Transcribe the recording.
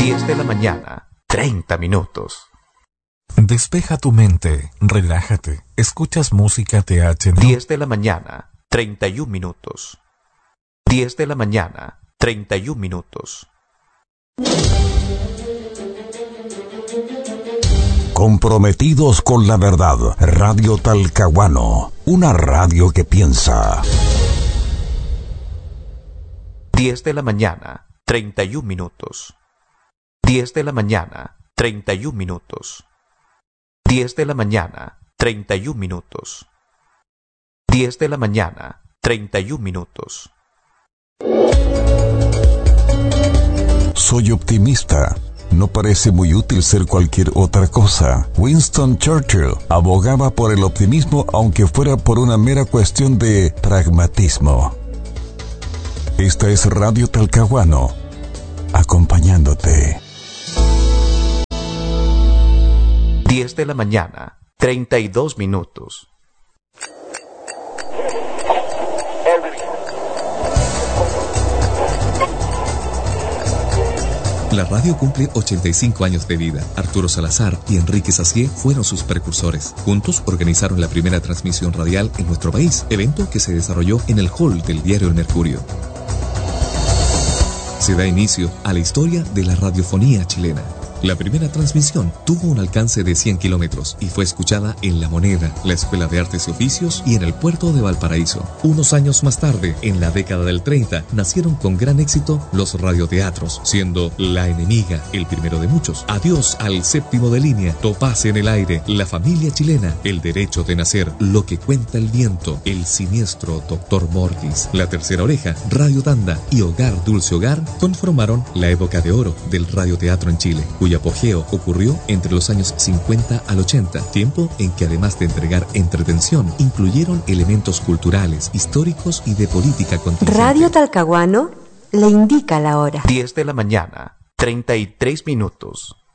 10 de la mañana, 30 minutos. Despeja tu mente, relájate, escuchas música TH. 10 de la mañana, 31 minutos. 10 de la mañana, 31 minutos. Comprometidos con la verdad, Radio Talcahuano, una radio que piensa. 10 de la mañana, 31 minutos. 10 de la mañana, 31 minutos. 10 de la mañana, 31 minutos. 10 de la mañana, 31 minutos. Soy optimista. No parece muy útil ser cualquier otra cosa. Winston Churchill abogaba por el optimismo aunque fuera por una mera cuestión de pragmatismo. Esta es Radio Talcahuano, acompañándote. 10 de la mañana, 32 minutos. La radio cumple 85 años de vida. Arturo Salazar y Enrique Sacié fueron sus precursores. Juntos organizaron la primera transmisión radial en nuestro país, evento que se desarrolló en el hall del diario El Mercurio. Se da inicio a la historia de la radiofonía chilena. La primera transmisión tuvo un alcance de 100 kilómetros y fue escuchada en La Moneda, la Escuela de Artes y Oficios y en el puerto de Valparaíso. Unos años más tarde, en la década del 30, nacieron con gran éxito los radioteatros, siendo La Enemiga el primero de muchos. Adiós al séptimo de línea, Topaz en el aire, La familia chilena, El derecho de nacer, Lo que cuenta el viento, El siniestro Dr. Mortis, La tercera oreja, Radio Tanda y Hogar Dulce Hogar conformaron la época de oro del radioteatro en Chile, cuyo apogeo ocurrió entre los años 50 al 80, tiempo en que además de entregar entretención, incluyeron elementos culturales, históricos y de política contingente. Radio Talcahuano le indica la hora. 10 de la mañana, 33 minutos.